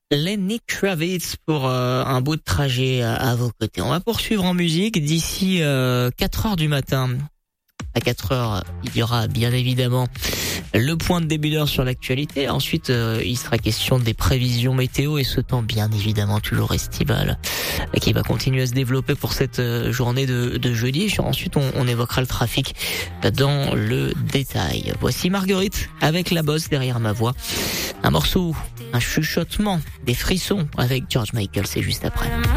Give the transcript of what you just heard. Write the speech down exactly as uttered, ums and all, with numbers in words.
Lenny Kravitz pour euh, un bout de trajet à, à vos côtés. On va poursuivre en musique d'ici euh, quatre heures du matin. À quatre heures, il y aura bien évidemment le point de début d'heure sur l'actualité. Ensuite, euh, il sera question des prévisions météo et ce temps bien évidemment toujours estival qui va continuer à se développer pour cette euh, journée de, de jeudi. Ensuite, on, on évoquera le trafic dans le détail. Voici Marguerite avec La Bosse derrière ma voix. Un morceau, un chuchotement, des frissons avec George Michael, c'est juste après.